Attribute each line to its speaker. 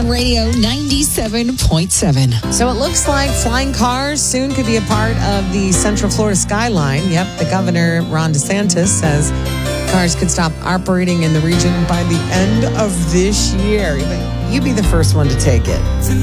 Speaker 1: Sound Radio 97.7.
Speaker 2: So it looks like flying cars soon could be a part of the Central Florida skyline. Yep, the governor, Ron DeSantis, says cars could stop operating in the region by the end of this year. You'd be the first one to take it.